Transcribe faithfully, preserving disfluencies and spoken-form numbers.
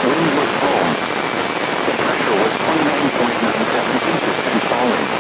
Wind was calm. The pressure was twenty-nine point nine seven inches and falling.